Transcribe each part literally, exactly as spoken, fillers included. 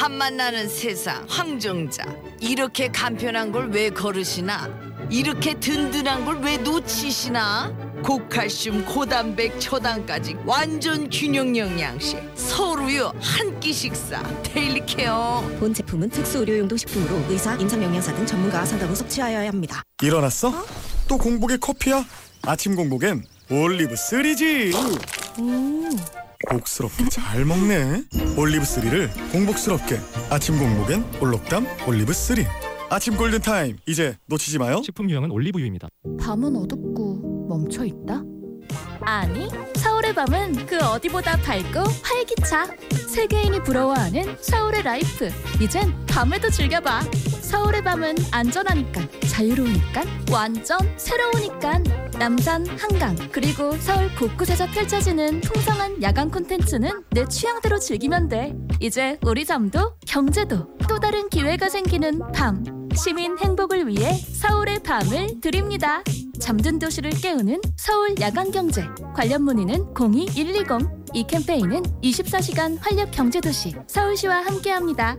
맛만 나는 세상 황정자. 이렇게 간편한 걸 왜 거르시나? 이렇게 든든한 걸 왜 놓치시나? 고칼슘 고단백 초당까지 완전 균형 영양식 서울우유 한 끼 식사 데일리 케어. 본 제품은 특수 의료용도 식품으로 의사, 임상영양사 등 전문가와 상담 후 섭취하여야 합니다. 일어났어? 어? 또 공복에 커피야? 아침 공복엔 올리브 쓰리지. 음. 복스럽게 잘 먹네. 올리브 쓰리를 공복스럽게. 아침 공복엔 올록담 올리브 쓰리. 아침 골든타임 이제 놓치지 마요. 식품 유형은 올리브유입니다. 밤은 어둡고 멈춰있다? 아니, 서울의 밤은 그 어디보다 밝고 활기차. 세계인이 부러워하는 서울의 라이프. 이젠 밤에도 즐겨봐. 서울의 밤은 안전하니까, 자유로우니까, 완전 새로우니까. 남산, 한강, 그리고 서울 곳곳에서 펼쳐지는 풍성한 야간 콘텐츠는 내 취향대로 즐기면 돼. 이제 우리 잠도 경제도 또 다른 기회가 생기는 밤. 시민 행복을 위해 서울의 밤을 드립니다. 잠든 도시를 깨우는 서울 야간경제. 관련 문의는 공이 일이공. 이 캠페인은 이십사 시간 활력 경제도시 서울시와 함께합니다.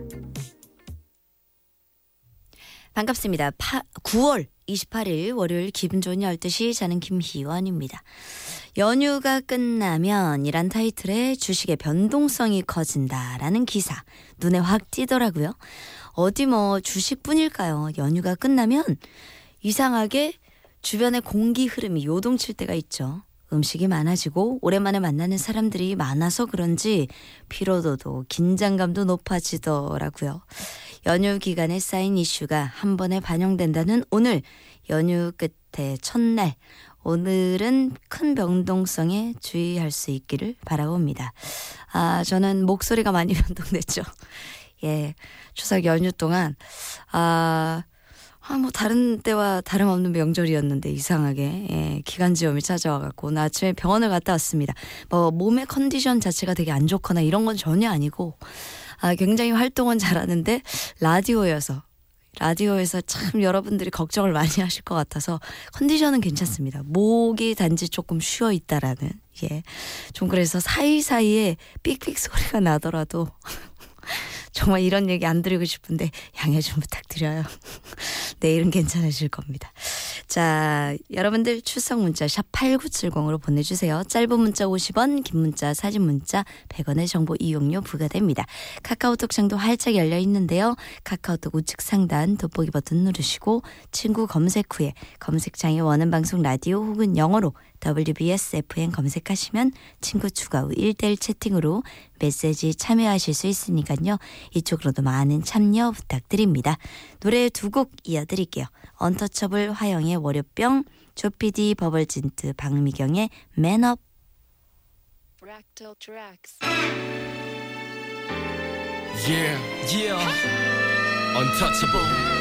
반갑습니다. 파, 구월 이십팔일 월요일 기분 좋은 열두 시 저는 김희원입니다. 연휴가 끝나면 이란 타이틀에 주식의 변동성이 커진다라는 기사 눈에 확 띄더라고요. 어디 뭐 주식뿐일까요? 연휴가 끝나면 이상하게 주변의 공기 흐름이 요동칠 때가 있죠. 음식이 많아지고 오랜만에 만나는 사람들이 많아서 그런지 피로도도 긴장감도 높아지더라고요. 연휴 기간에 쌓인 이슈가 한 번에 반영된다는 오늘 연휴 끝의 첫날. 오늘은 큰 변동성에 주의할 수 있기를 바라봅니다. 아, 저는 목소리가 많이 변동됐죠. 예, 추석 연휴 동안 아, 아, 뭐 다른 때와 다름없는 명절이었는데 이상하게 예, 기관지염이 찾아와갖고 오늘 아침에 병원을 갔다 왔습니다. 뭐 몸의 컨디션 자체가 되게 안 좋거나 이런 건 전혀 아니고 아, 굉장히 활동은 잘하는데 라디오여서 라디오에서 참 여러분들이 걱정을 많이 하실 것 같아서 컨디션은 괜찮습니다. 목이 단지 조금 쉬어 있다라는 예, 좀 그래서 사이사이에 삑삑 소리가 나더라도 정말 이런 얘기 안 드리고 싶은데 양해 좀 부탁드려요. 내일은 괜찮으실 겁니다. 자, 여러분들 출석 문자 샵 팔구칠공으로 보내주세요. 짧은 문자 오십 원, 긴 문자, 사진 문자 백 원의 정보 이용료 부과됩니다. 카카오톡 창도 활짝 열려 있는데요. 카카오톡 우측 상단 돋보기 버튼 누르시고 친구 검색 후에 검색창에 원하는 방송 라디오 혹은 영어로 더블유비에스 에프엠 검색하시면 친구 추가 후 일 대일 채팅으로 메시지 참여하실 수 있으니까요. 이쪽으로도 많은 참여 부탁드립니다. 노래 두 곡 이어드릴게요. 언터처블 화영의 월요병, 조피디 버벌진트 박미경의 맨업. Fractal Tracks. Yeah, yeah. Untouchable.